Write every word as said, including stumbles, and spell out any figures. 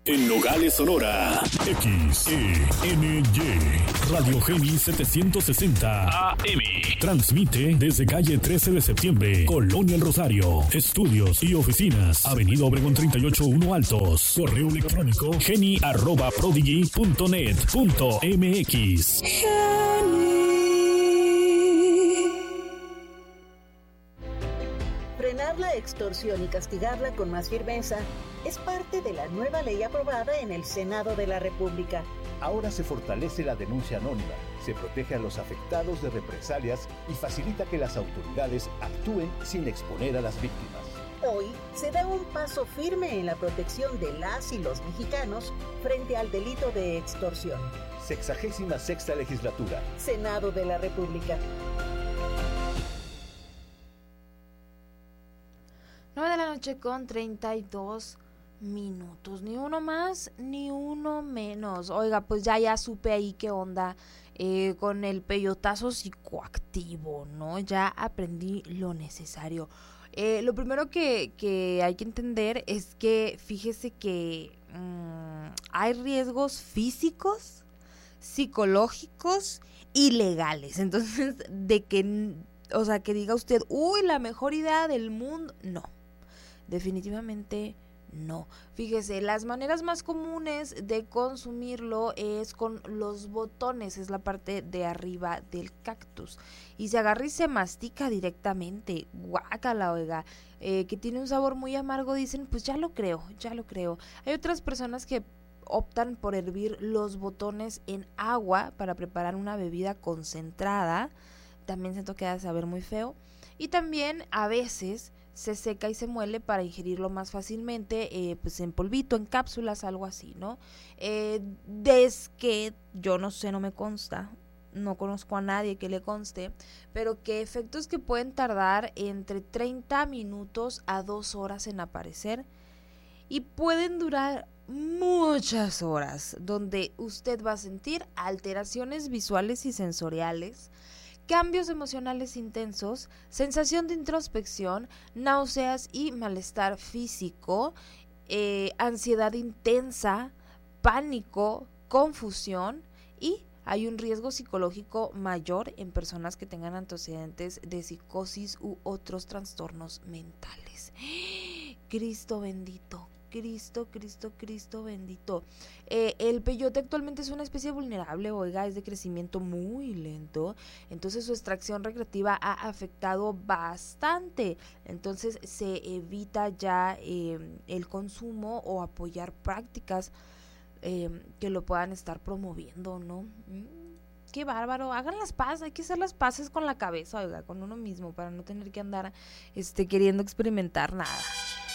En Nogales, Sonora, X E N Y, Radio Geni setecientos sesenta A M. Transmite desde calle trece de septiembre, Colonia El Rosario. Estudios y oficinas, Avenida Obregón treinta y ocho uno Altos. Correo electrónico geni arroba prodigy punto net punto m x. Frenar la extorsión y castigarla con más firmeza es parte de la nueva ley aprobada en el Senado de la República. Ahora se fortalece la denuncia anónima, se protege a los afectados de represalias y facilita que las autoridades actúen sin exponer a las víctimas. Hoy se da un paso firme en la protección de las y los mexicanos frente al delito de extorsión. Sexagésima sexta legislatura. Senado de la República. nueve de la noche con treinta y dos minutos, ni uno más ni uno menos. Oiga, pues ya ya supe ahí qué onda eh, con el peyotazo psicoactivo, ¿no? Ya aprendí lo necesario. Eh, lo primero que, que hay que entender es que fíjese que mmm, hay riesgos físicos, psicológicos y legales. Entonces, de que, o sea, que diga usted, uy, la mejor idea del mundo, no. Definitivamente no. Fíjese, las maneras más comunes de consumirlo es con los botones, es la parte de arriba del cactus. Y se agarra y se mastica directamente. Guácala, oiga. Eh, que tiene un sabor muy amargo, dicen, pues ya lo creo, ya lo creo. Hay otras personas que optan por hervir los botones en agua para preparar una bebida concentrada. También siento que ha de saber muy feo. Y también a veces se seca y se muele para ingerirlo más fácilmente, eh, pues en polvito, en cápsulas, algo así, ¿no? Eh, desde que, yo no sé, no me consta, no conozco a nadie que le conste, pero que efectos que pueden tardar entre treinta minutos a dos horas en aparecer y pueden durar muchas horas, donde usted va a sentir alteraciones visuales y sensoriales, cambios emocionales intensos, sensación de introspección, náuseas y malestar físico, eh, ansiedad intensa, pánico, confusión y hay un riesgo psicológico mayor en personas que tengan antecedentes de psicosis u otros trastornos mentales. Cristo bendito. Cristo, Cristo, Cristo bendito. Eh, el peyote actualmente es una especie vulnerable, oiga, es de crecimiento muy lento, entonces su extracción recreativa ha afectado bastante, entonces se evita ya eh, el consumo o apoyar prácticas eh, que lo puedan estar promoviendo, ¿no? Mm, qué bárbaro, hagan las paces, hay que hacer las paces con la cabeza, oiga, con uno mismo, para no tener que andar este, queriendo experimentar nada.